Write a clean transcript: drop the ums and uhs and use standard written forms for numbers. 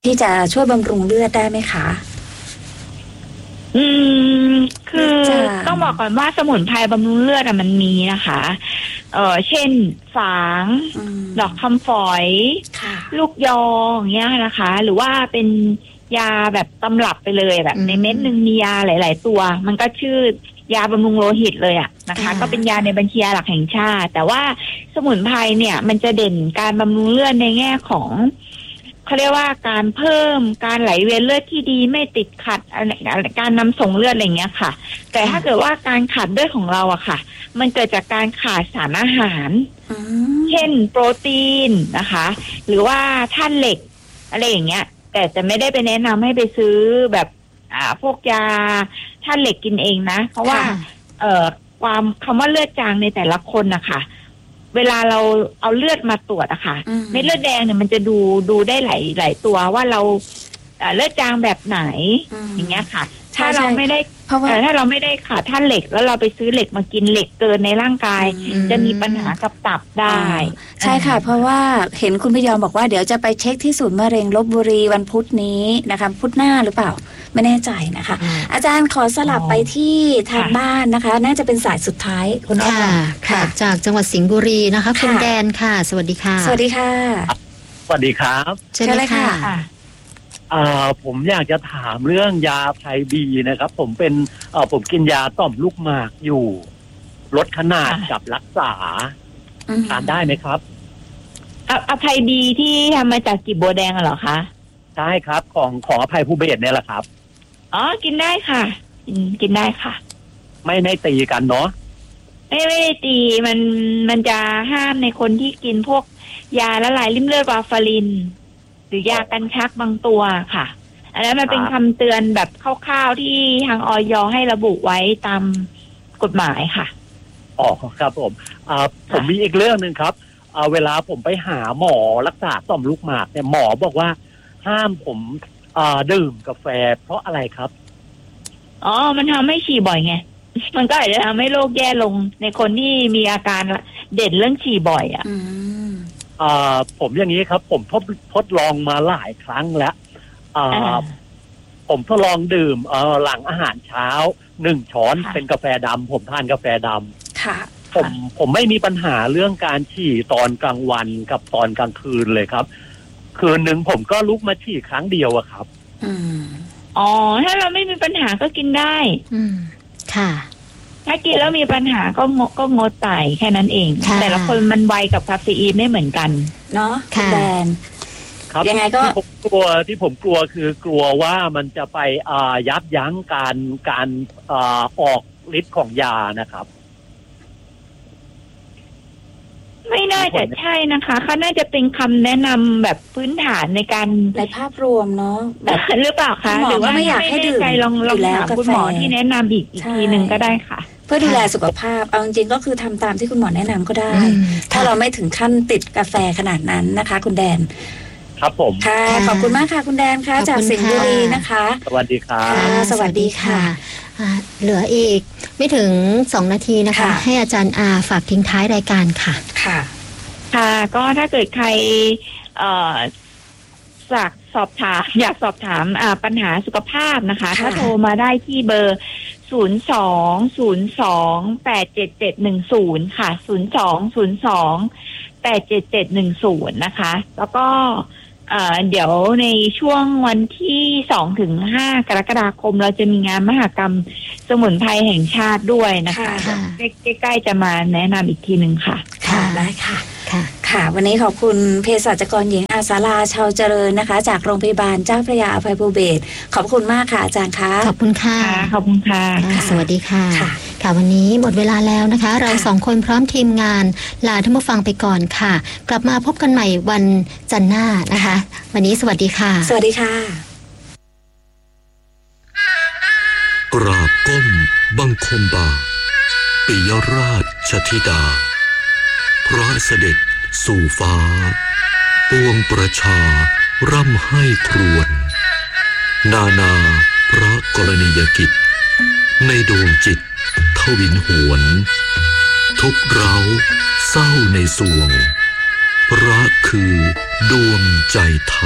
ที่จะช่วยบำรุงเลือดได้ไหมคะคือต้องบอกก่อนว่าสมุนไพรบำรุงเลือดมันมีนะคะเช่นฝางดอกคำฝอยลูกยออย่างเงี้ยนะคะหรือว่าเป็นยาแบบตำรับไปเลยแบบในเม็ดนึงมียาหลายๆตัวมันก็ชื่อยาบำรุงโลหิตเลยอะนะคะก็เป็นยาในบัญชียาหลักแห่งชาติแต่ว่าสมุนไพรเนี่ยมันจะเด่นการบำรุงเลือดในแง่ของเขาเรียกว่าการเพิ่มการไหลเวียนเลือดที่ดีไม่ติดขัดการนำส่งเลือดอะไรเงี้ยค่ะแต่ถ้าเกิดว่าการขาดเลือดของเราอะค่ะมันเกิดจากการขาดสารอาหารเช่นโปรตีนนะคะหรือว่าธาตุเหล็กอะไรอย่างเงี้ยแต่จะไม่ได้ไปแนะนำให้ไปซื้อแบบพวกยาธาตุเหล็กกินเองนะเพราะว่าความคำว่าเลือดจางในแต่ละคนนะคะเวลาเราเอาเลือดมาตรวจอะค่ะเม็ดเลือดแดงเนี่ยมันจะดูได้หลายตัวว่าเราเลือดจางแบบไหนอย่างเงี้ยค่ะถ้าเราไม่ได้ถ้าเราไม่ได้ขาดธาตุเหล็กแล้วเราไปซื้อเหล็กมากินเหล็กเกินในร่างกายจะมีปัญหากับตับได้ใช่ค่ะเพราะว่าเห็นคุณพยอมบอกว่าเดี๋ยวจะไปเช็คที่ศูนย์มะเร็งลพบุรีวันพุธนี้นะคะพุธหน้าหรือเปล่าไม่แน่ใจนะคะอาจารย์ขอสลับไปที่ทางบ้านนะคะน่าจะเป็นสายสุดท้ายคุณอ้อค่ะจากจังหวัดสิงห์บุรีนะคะคุณแดนค่ะสวัสดีค่ะสวัสดีค่ะสวัสดีครับเชิญเลยค่ะผมอยากจะถามเรื่องยาไพบีนะครับผมกินยาต่อมลูกหมากอยู่ลดขนาดกับรักษาทานได้ไหมครับอภัยบีที่ทำมาจากกีบบัวแดงเหรอคะใช่ครับของอภัยภูเบศเนี่ยแหละครับกินได้ค่ะกินได้ค่ะไม่ตีกันเนาะไม่ได้ตีมันจะห้ามในคนที่กินพวกยาละลายริ่มเลือดวาฟารินหรือยากันชักบางตัวค่ะอันนั้นมันเป็นคำเตือนแบบคร่าวๆที่ทางอย.ให้ระบุไว้ตามกฎหมายค่ะครับผมมีอีกเรื่องนึงครับเวลาผมไปหาหมอรักษาต่อมลูกหมากเนี่ยหมอบอกว่าห้ามผมดื่มกาแฟเพราะอะไรครับมันทำให้ฉี่บ่อยไงมันก็อาจจะทำให้โรคแย่ลงในคนที่มีอาการเด่นเรื่องฉี่บ่อยผมอย่างนี้ครับผมทดลองมาหลายครั้งแล้วผมทดลองดื่มหลังอาหารเช้า1 ช้อนเป็นกาแฟดำผมทานกาแฟดำค่ะผมไม่มีปัญหาเรื่องการฉี่ตอนกลางวันกับตอนกลางคืนเลยครับคืนหนึ่งผมก็ลุกมาฉี่ครั้งเดียวอะครับถ้าเราไม่มีปัญหาก็กินได้ค่ะถ้ากินแล้วมีปัญหาก็งดไปแค่นั้นเองแต่ละคนมันไวกับคาเฟอีนไม่เหมือนกันเนาะค่ะแดนครับยังไงก็ที่ผมกลัวคือกลัวว่ามันจะไปยับยั้งการออกฤทธิ์ของยานะครับไม่น่าจะใช่นะคะเขาน่าจะเป็นคำแนะนำแบบพื้นฐานในการในภาพรวมเนาะแบบหรือเปล่าคะหรือว่าไม่อยากให้ดื่มลองถามคุณหมอที่แนะนำอีกทีหนึ่งก็ได้ค่ะเพื่อดูแลสุขภาพเอาจริงๆก็คือทำตามที่คุณหมอแนะนำก็ได้ถ้าเราไม่ถึงขั้นติดกาแฟขนาดนั้นนะคะคุณแดนครับผมค่ะขอบคุณมากค่ะคุณแดนค่ะจากสิงห์บุรีนะคะสวัสดีค่ะสวัสดีค่ะเหลืออีกไม่ถึง2 นาทีนะคะให้อาจารย์อาฝากทิ้งท้ายรายการค่ะค่ะก็ถ้าเกิดใครอยากสอบถามปัญหาสุขภาพนะคะถ้าโทรมาได้ที่เบอร์02-02-87710ค่ะ02-02-87710นะคะแล้วก็เดี๋ยวในช่วงวันที่2-5 กรกฎาคมเราจะมีงานมหกรรมสมุนไพรแห่งชาติด้วยนะคะใกล้ๆจะมาแนะนำอีกทีนึงค่ะได้ค่ะค่ะวันนี้ขอบคุณเภสัชกรหญิงอาสาราชาวเจริญนะคะจากโรงพยาบาลเจ้าพระยาอภัยภูเบศรขอบคุณมากค่ะอาจารย์คะขอบคุณค่ะขอบคุณค่ะสวัสดีค่ะค่ะวันนี้หมดเวลาแล้วนะคะเรา2 คนพร้อมทีมงานลาท่านผู้ฟังไปก่อนค่ะกลับมาพบกันใหม่วันจันทร์หน้านะคะวันนี้สวัสดีค่ะสวัสดีค่ะกราบก้มบังคมบาปิยราชธิดาพระเสด็จสู่ฟ้าปวงประชาร่ำให้ครวญนาพระกรณียกิจในดวงจิตทวินหวนทุกเร้าเศร้าในสวงพระคือดวงใจไท